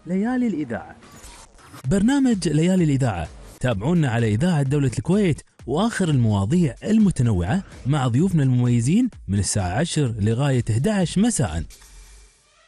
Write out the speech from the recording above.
ليالي الإذاعة. برنامج ليالي الإذاعة، تابعونا على إذاعة دولة الكويت وآخر المواضيع المتنوعة مع ضيوفنا المميزين من الساعة 10 لغاية 11 مساء.